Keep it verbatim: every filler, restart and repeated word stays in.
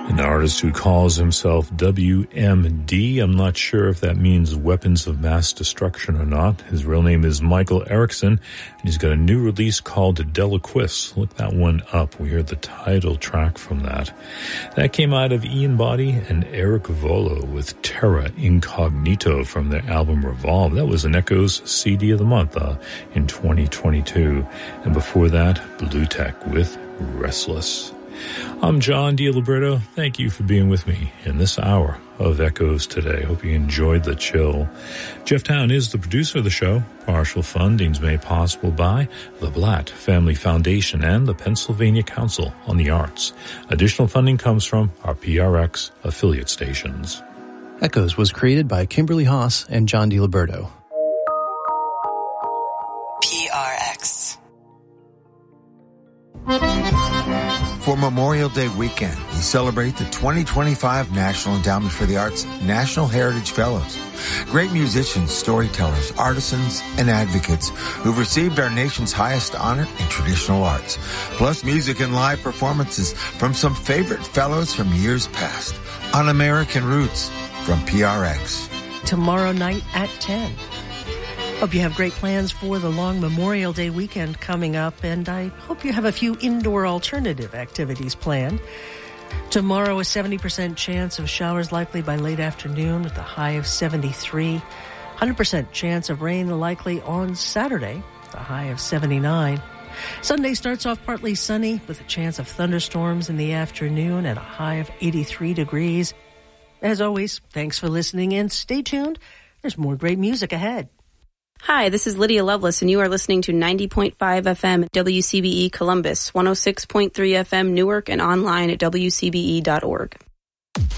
An artist who calls himself W M D. I'm not sure if that means weapons of mass destruction or not. His real name is Michael Erickson, and he's got a new release called Deliquis. Look that one up. We heard the title track from that. That came out of Ian Body and Eric Volo with Terra Incognito from their album Revolve. That was an Echoes C D of the month uh, in twenty twenty-two. And before that, Blue Tech with Restless. I'm John DiLiberto. Thank you for being with me in this hour of Echoes today. Hope you enjoyed the chill. Jeff Town is the producer of the show. Partial funding's made possible by the Blatt Family Foundation and the Pennsylvania Council on the Arts. Additional funding comes from our P R X affiliate stations. Echoes was created by Kimberly Haas and John DiLiberto. P R X. For Memorial Day weekend, we celebrate the twenty twenty-five National Endowment for the Arts National Heritage Fellows. Great musicians, storytellers, artisans, and advocates who've received our nation's highest honor in traditional arts. Plus music and live performances from some favorite fellows from years past. On American Roots from P R X. Tomorrow night at ten. Hope you have great plans for the long Memorial Day weekend coming up, and I hope you have a few indoor alternative activities planned. Tomorrow, a seventy percent chance of showers likely by late afternoon with a high of seventy-three. one hundred percent chance of rain likely on Saturday, with a high of seventy-nine. Sunday starts off partly sunny with a chance of thunderstorms in the afternoon and a high of eighty-three degrees. As always, thanks for listening and stay tuned. There's more great music ahead. Hi, this is Lydia Lovelace, and you are listening to ninety point five F M W C B E Columbus, one oh six point three F M Newark, and online at W C B E dot org.